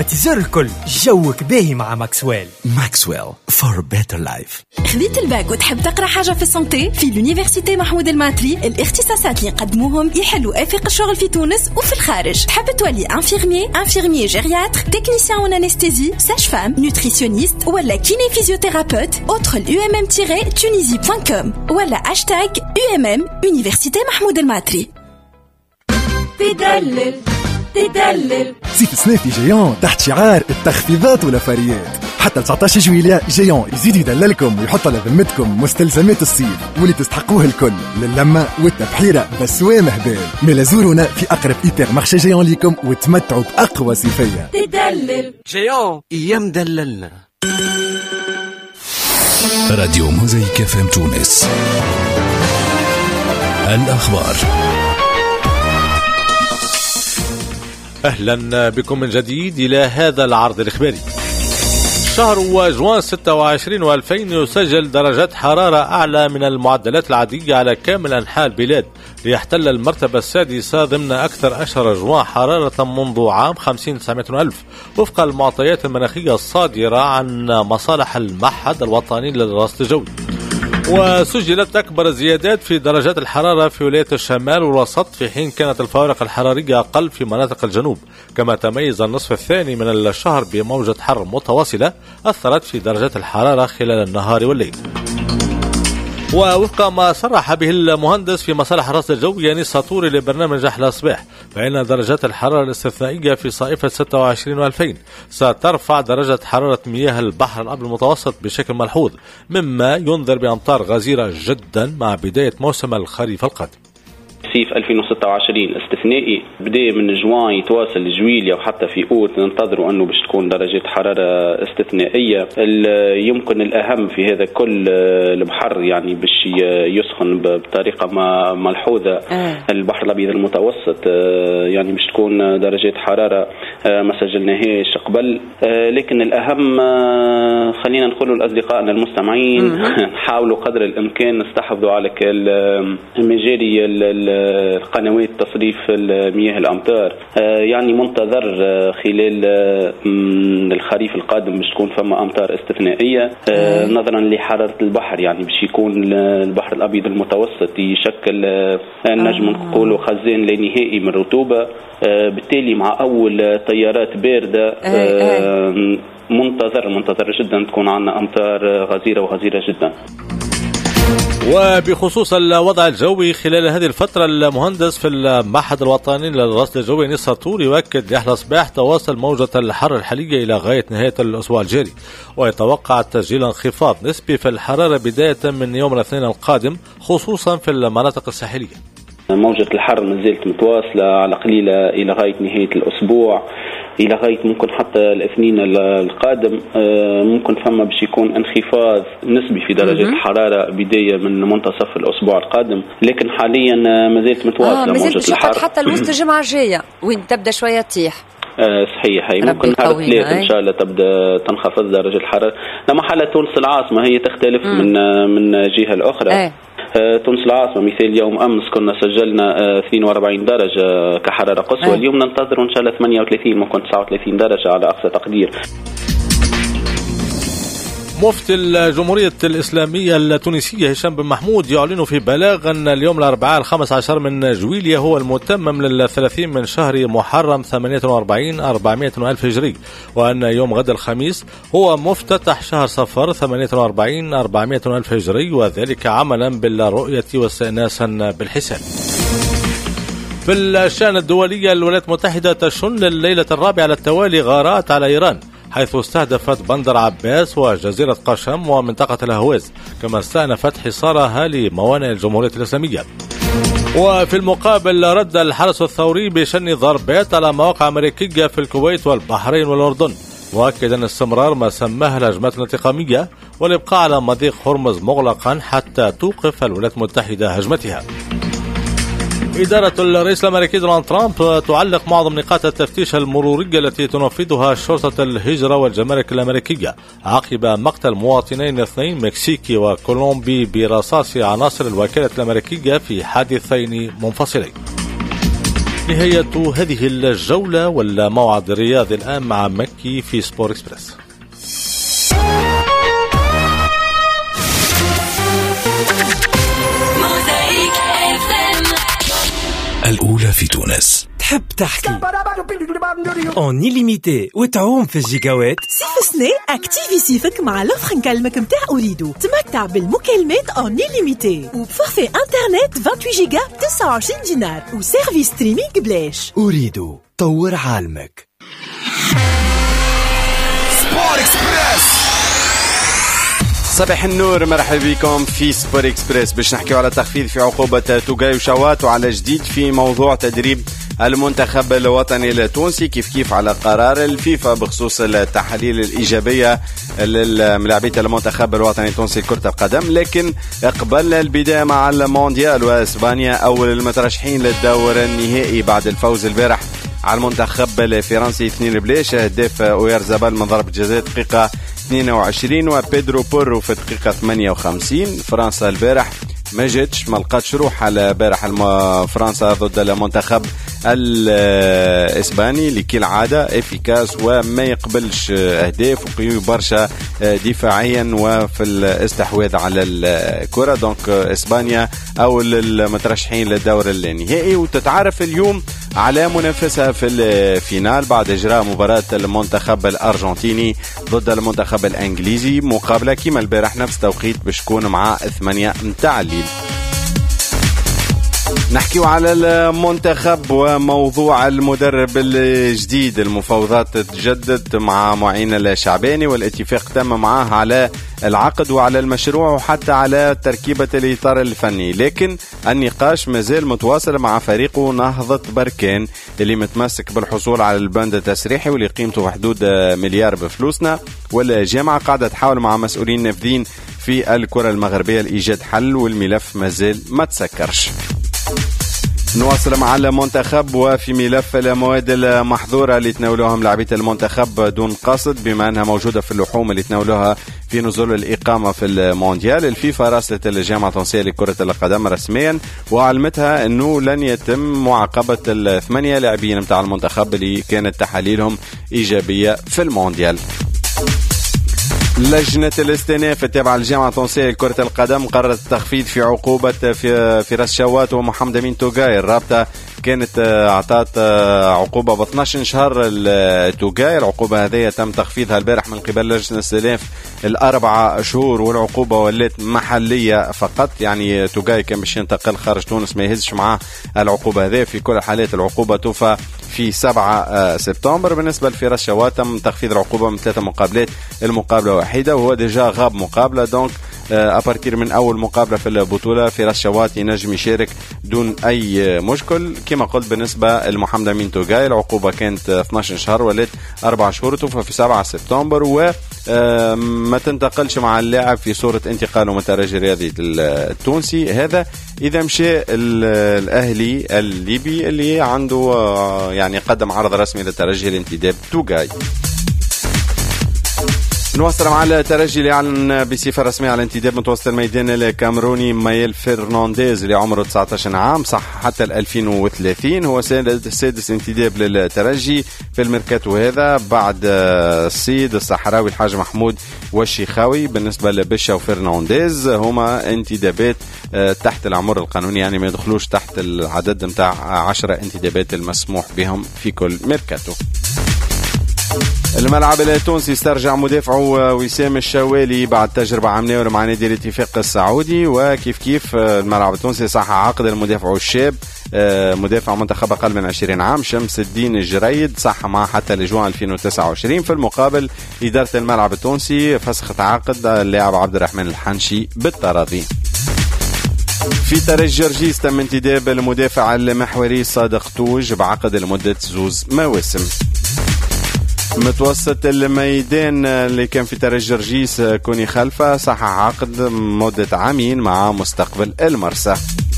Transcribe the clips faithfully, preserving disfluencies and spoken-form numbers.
تزور الكل جوك باهي مع ماكسويل. ماكسويل for better life. خذيت الباك وتحب تقرأ حاجة في السنتي؟ في اليونيفرسيتي محمود الماتري الاختصاصات اللي يقدموهم يحلوا آفاق الشغل في تونس وفي الخارج. تحب تولي انفيرمي انفيرمي جيرياتر تكنيسيان اون انستيزي ساج فام نوتريسيونيست ولا كيني فيزيوثيرابيوت. اوتر اليو ام ام تونيزي بوان كوم ولا هاشتاغ يو ام ام يونيفرسيتي محمود الماتري. تدلل تدلل صيف صنافي جيون تحت شعار التخفيضات والوفريات. حتى تسعطاش جويلية جيون يزيد يدللكم ويحط على ذمتكم مستلزمات الصيف واللي تستحقوه الكل للمة والتبحيرة بسوام هبال. ميلا زورونا في أقرب إيبر مارشي جيون ليكم وتمتعوا بأقوى صيفية. تدلل جيون ايام دللنا. راديو موزايك اف ام تونس. الأخبار. أهلا بكم من جديد إلى هذا العرض الإخباري. شهر جوان ستة وعشرين وألفين يسجل درجات حرارة أعلى من المعدلات العادية على كامل أنحاء البلاد ليحتل المرتبة السادسة ضمن أكثر أشهر جوان حرارة منذ عام خمسين تسعمائة ألف وفق المعطيات المناخية الصادرة عن مصالح المعهد الوطني للرصد الجوي. وسجلت أكبر زيادات في درجات الحرارة في ولاية الشمال والوسط في حين كانت الفوارق الحرارية أقل في مناطق الجنوب. كما تميز النصف الثاني من الشهر بموجة حر متواصلة أثرت في درجات الحرارة خلال النهار والليل. ووفق ما صرح به المهندس في مصالح الرصد الجوي يانيس ساطوري لبرنامج أحلى صباح فإن درجات الحرارة الاستثنائية في صيفة ستة وعشرين وألفين سترفع درجة حرارة مياه البحر الأبيض المتوسط بشكل ملحوظ مما ينذر بأمطار غزيرة جدا مع بداية موسم الخريف القادم. صيف ألفين وستة وعشرين استثنائي بدأ من جوان يتواصل لجويليا وحتى في أوت ننتظروا أنه باش تكون درجة حرارة استثنائية. يمكن الأهم في هذا كل البحر يعني باش يسخن بطريقة ملحوظة. البحر الأبيض المتوسط يعني باش تكون درجة حرارة ما سجلناهاش قبل. لكن الأهم خلينا نقول لأصدقائنا المستمعين حاولوا قدر الإمكان نستحفظوا على المجاري القنوات تصريف المياه الأمطار. يعني منتظر خلال الخريف القادم باش تكون فما أمطار استثنائية نظرا لحرارة البحر يعني باش يكون البحر الأبيض المتوسط يشكل نجم نقولوا خزان لا نهائي من الرطوبة. بالتالي مع أول تيارات باردة منتظر منتظر جدا تكون عنا أمطار غزيرة وغزيرة جدا. وبخصوص الوضع الجوي خلال هذه الفترة المهندس في المعهد الوطني للرصد الجوي يانيس ساطوري يؤكد لأحلى صباح تواصل موجة الحر الحالية إلى غاية نهاية الأسبوع الجاري ويتوقع تسجيل انخفاض نسبي في الحرارة بداية من يوم الاثنين القادم خصوصا في المناطق الساحلية. موجة الحر ما زالت متواصلة على قليلة إلى غاية نهاية الأسبوع إلى غاية ممكن حتى الاثنين القادم. ممكن فما باش يكون انخفاض نسبي في درجة الحرارة بداية من منتصف الأسبوع القادم لكن حاليا ما زالت متواصلة آه موجة الحر حتى الوسط الجمعة الجاية وين تبدأ شوية تطيح. آه صحيح هي ممكن نهار الثلاث ان شاء الله تبدا تنخفض درجة الحرارة. لما حالة تونس العاصمة هي تختلف مم. من من جهة الأخرى. آه. تونس العاصمة مثال يوم أمس كنا سجلنا اثنين وأربعين درجة كحرارة قصوى. اليوم ننتظر إن شاء الله ثمانية وثلاثين ممكن تسعة وثلاثين درجة على أقصى تقدير. مفتي الجمهورية الإسلامية التونسية هشام بن محمود يعلن في بلاغ أن اليوم الأربعاء الخامس عشر من جويلية هو المتمم للثلاثين من شهر محرم ثمانية وأربعين أربعمائة ألف هجري وأن يوم غد الخميس هو مفتتح شهر صفر ثمانية وأربعين أربعمائة ألف هجري وذلك عملا بالرؤية واستئناسا بالحساب. في الشأن الدولي الولايات المتحدة تشن لليلة الرابعة على التوالي غارات على إيران حيث استهدفت بندر عباس وجزيرة قشم ومنطقة الأهواز كما استأنفت حصارها لموانئ الجمهورية الإسلامية. وفي المقابل رد الحرس الثوري بشن ضربات على مواقع أمريكية في الكويت والبحرين والأردن مؤكدا استمرار ما سماه الهجمات الانتقامية والإبقاء على مضيق هرمز مغلقا حتى توقف الولايات المتحدة هجمتها. إدارة الرئيس الأمريكي دونالد ترامب تعلق معظم نقاط التفتيش المرورية التي تنفذها شرطة الهجرة والجمارك الأمريكية عقب مقتل مواطنين اثنين مكسيكي وكولومبي برصاص عناصر الوكالة الأمريكية في حادثين منفصلين. نهاية هذه الجولة والموعد الرياضي الآن مع مكي في سبور إكسبرس. الأولى في تونس. تحب تحكي اون إليميتي وتعوم في الجيجاوات؟ صيف سنة اكتيفي صيفك مع لوفر نكلمك متاع أريدو. تمتع بالمكالمات اون إليميتي وبفورفي انترنت ثمانية وعشرين جيجا ب تسعة وعشرين دينار وسيرفيس ستريمينج بلاش. أريدو طور عالمك. سبور إكسبرس. صباح النور، مرحبا بكم في سبور إكسبرس باش نحكيو على تخفيض في عقوبة توغاي وشوات وعلى جديد في موضوع تدريب المنتخب الوطني التونسي، كيف كيف على قرار الفيفا بخصوص التحاليل الإيجابية للاعبين المنتخب الوطني التونسي لكرة القدم. لكن قبل البداية مع المونديال وإسبانيا أول المترشحين للدور النهائي بعد الفوز البارح على المنتخب الفرنسي اثنين بلاش، هداف اويرزابال من ضربة جزاء دقيقة اثنين وعشرين وبيدرو بورو في دقيقة ثمانية وخمسين. فرنسا البارح ما جاتش ما لقاتش روح على بارح فرنسا ضد المنتخب الاسباني اللي كالعاده افيكاس وما يقبلش اهداف وقوي برشا دفاعيا وفي الاستحواذ على الكره. دونك اسبانيا اول المترشحين للدور النهائي، وتتعرف اليوم على منافسها في الفينال بعد اجراء مباراه المنتخب الارجنتيني ضد المنتخب الانجليزي، مقابله كيما البارح نفس توقيت باش تكون مع ثمانية متاع الليل. نحكيو على المنتخب وموضوع المدرب الجديد. المفاوضات تجدد مع معين الشعباني والاتفاق تم معاه على العقد وعلى المشروع وحتى على تركيبة الإطار الفني، لكن النقاش مازال متواصل مع فريقه نهضة بركان اللي متمسك بالحصول على البند التسريحي واللي قيمته في حدود مليار بفلوسنا، والجامعة قاعدة تحاول مع مسؤولين نافذين في الكرة المغربية لإيجاد حل والملف مازال ما تسكرش. نواصل مع المنتخب وفي ملف المواد المحظورة اللي تناولوهم لاعبين المنتخب دون قصد بما أنها موجودة في اللحوم اللي تناولوها في نزول الإقامة في المونديال. الفيفا راسلت الجامعة التونسية لكرة القدم رسميا وعلمتها أنه لن يتم معاقبة الثمانية لاعبين متاع المنتخب اللي كانت تحاليلهم إيجابية في المونديال. لجنة الاستئناف التابعة للجامعة التونسية لكرة القدم قررت التخفيض في عقوبة في فراس شوات ومحمد أمين توغاي. الرابطة كانت اعطت عقوبة ب اثناش شهر لتوغاي. العقوبة هذه تم تخفيضها البارح من قبل لجنة الاستئناف الأربعة شهور، والعقوبة ولات محلية فقط، يعني توغاي كان باش ينتقل خارج تونس ما يهزش معاه العقوبة هذه. في كل الحالات العقوبة توفى في سبعة سبتمبر. بالنسبة لفراس شوات تم تخفيض العقوبة من ثلاثة مقابلات المقابلة واحدة، وهو ديجا غاب مقابلة. دونك أبارتير من أول مقابلة في البطولة فراس شوات ينجم يشارك دون أي مشكل. كما قلت بالنسبة لمحمد أمين توغاي العقوبة كانت اثناش شهر ولات أربعة شهور، توفى في سبعة سبتمبر وما تنتقلش مع اللاعب في صورة انتقاله من الترجي الرياضي التونسي. هذا إذا مشى الأهلي الليبي اللي عنده يعني قدم عرض رسمي للترجي لانتداب توغاي. نواصل مع الترجي اللي اعلن بصفه رسميه على انتداب متوسط الميدان الكاميروني مايل فرنانديز اللي عمره تسعة عشر عام صح حتى ألفين وثلاثين. هو سادس انتداب للترجي في الميركاتو هذا بعد السيد الصحراوي الحاج محمود والشيخاوي. بالنسبه لبشا وفرنانديز هما انتدابات تحت العمر القانوني، يعني ما يدخلوش تحت العدد متاع عشرة انتدابات المسموح بهم في كل ميركاتو. الملعب التونسي استرجع مدافعه وسام الشوالي بعد تجربة عملية مع نادي الاتفاق السعودي، وكيف كيف الملعب التونسي صح عقد المدافع الشاب مدافع منتخب أقل من عشرين عام شمس الدين الجريد صح معه حتى لجوان ألفين وتسعة وعشرين. في المقابل إدارة الملعب التونسي فسخت عقد اللاعب عبد الرحمن الحنشي بالتراضي. في ترجي جرجيس تم انتداب المدافع المحوري صادق توج بعقد لمدة زوز مواسم. متوسط الميدان اللي كان في ترجي جرجيس كوني خلفه صح عقد مدة عامين مع مستقبل المرسى.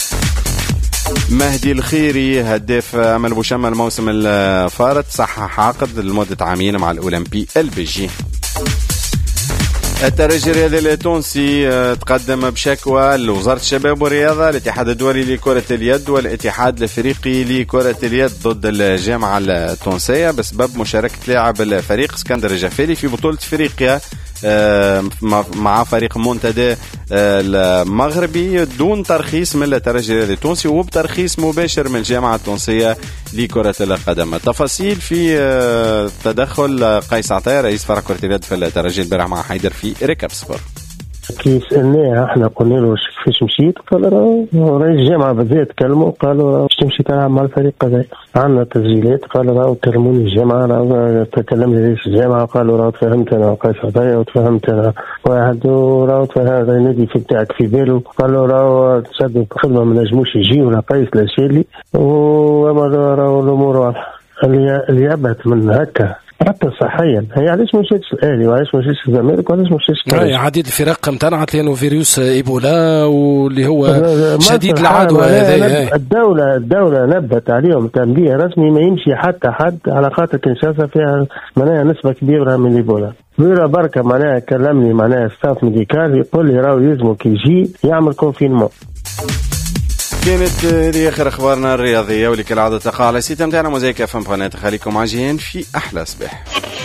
مهدي الخيري هداف أمل بوشمة الموسم الفارط صح عقد لمدة عامين مع الأولمبي البيجي. الترجي الرياضي التونسي تقدم بشكوى لوزارة الشباب والرياضة، الاتحاد الدولي لكرة اليد والاتحاد الافريقي لكرة اليد ضد الجامعة التونسية بسبب مشاركة لاعب الفريق اسكندر الجفالي في بطولة افريقيا مع فريق منتدى المغربي دون ترخيص من الترجي الرياضي التونسي وبترخيص مباشر من الجامعة التونسية لكرة القدم. التفاصيل في تدخل قيس عطية رئيس فرع كرة اليد في الترجي البارح مع حيدر في ركب سبور. كي سألناه احنا قلنا له فاش مشيت قال راه رئيس الجامعة بالذات كلموا قالوا باش تمشي تلعب مع الفريق كذا عندنا تسجيلات قال راه كلموني الجامعة راه تكلم لي رئيس الجامعة قالوا راه تفهمت انا وقيس عطية وتفهمت انا واحد وراه تفهم النادي في بتاعك في باله قالوا راه تشدوا خدمة ما نجموش يجي ولا قيس لا شيلي وراه الامور واضحة اللي يبعث من هكا حتى صحيا. هي علاش ما مشيتش الاهلي وعلاش ما مشيتش الزمالك وعلاش ما مشيتش الترجي؟ عديد الفرق امتنعت لانه فيروس ايبولا واللي هو شديد العدوى هذا. الدوله الدوله نبت عليهم تنبيه رسمي ما يمشي حتى حد على خاطر كنشاسا فيها معناها نسبه كبيره من ايبولا. بيرا بركه معناها كلمني معناها ستاف ميديكال يقول لي راهو يلزمو كي يجي يعمل كونفينمون. كانت هذه اخر اخبارنا الرياضيه واللي كالعاده تقع على السيت نتاعنا موزايك اف ام قناه. خليكم عاجين في احلى صباح.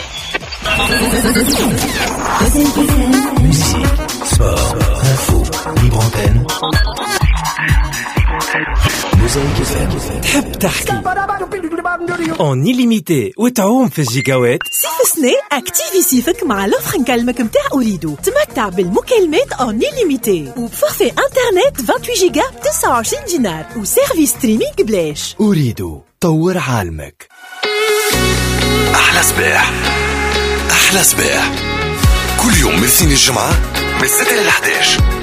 تحب تحكي اون إليميتي وتعوم في الجيجاوات؟ صيف سنة اكتيفي صيفك مع لوفر نكلمك متاع أوريدو. تمتع بالمكالمات اون إليميتي وبفورفي انترنت ثمانية وعشرين جيجا ب تسعة وعشرين دينار وسيرفيس ستريمينج بلاش. أوريدو طور عالمك. أحلى صباح أحلى صباح كل يوم من الاثنين الجمعة من ستة إلى إحدى عشر